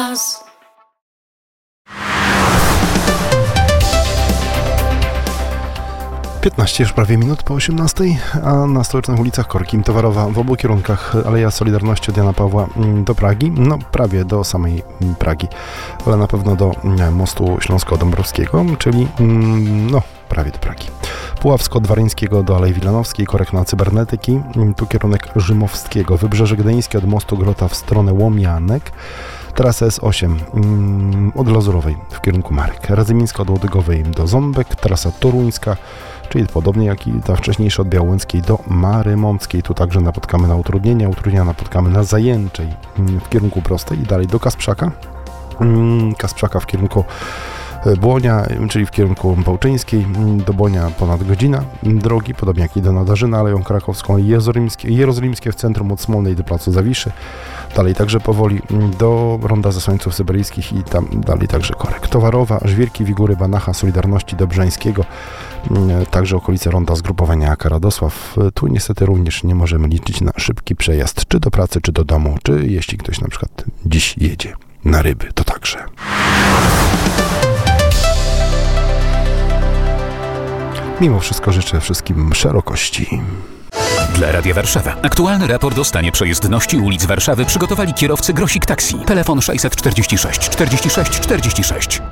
nas. Już prawie minut po 18, a na stołecznych ulicach korki towarowa w obu kierunkach Aleja Solidarności od Jana Pawła do Pragi, no prawie do samej Pragi, ale na pewno do mostu Śląsko-Dąbrowskiego, czyli no prawie do Pragi. Puławsko od Waryńskiego do Alei Wilanowskiej, korek na Cybernetyki, tu kierunek Rzymowskiego, Wybrzeże Gdyńskie od mostu Grota w stronę Łomianek, trasa S8 od Lazurowej w kierunku Marek, Radzymińska od Łodygowej do Ząbek, trasa toruńska, czyli podobnie jak i ta wcześniejsza od Białęckiej do Marymąckiej. Tu także napotkamy na utrudnienia napotkamy na Zajęczej w kierunku prostej i dalej do Kasprzaka. Kasprzaka w kierunku Błonia, czyli w kierunku Pałczyńskiej, do Błonia ponad godzina drogi, podobnie jak i do Nadarzyna, Aleją Krakowską i Jerozolimskie w centrum od Smolnej do Placu Zawiszy. Dalej także powoli do Ronda Zasłańców Syberyjskich i tam dalej także korek Towarowa, Żwirki, Wigury, Banacha, Solidarności Dobrzańskiego, także okolice Ronda Zgrupowania AK Radosław. Tu niestety również nie możemy liczyć na szybki przejazd, czy do pracy, czy do domu, czy jeśli ktoś na przykład dziś jedzie na ryby, to także. Mimo wszystko życzę wszystkim szerokości. Dla Radia Warszawa aktualny raport o stanie przejezdności ulic Warszawy przygotowali kierowcy Grosik Taxi. Telefon 646 46 46.